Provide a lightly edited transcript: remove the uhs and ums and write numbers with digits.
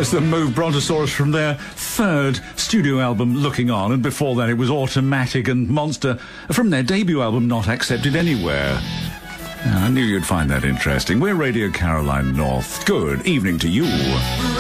First, the Move Brontosaurus from their third studio album, Looking On, and before that it was Automatic and Monster from their debut album, Not Accepted Anywhere. I knew you'd find that interesting. We're Radio Caroline North. Good evening to you.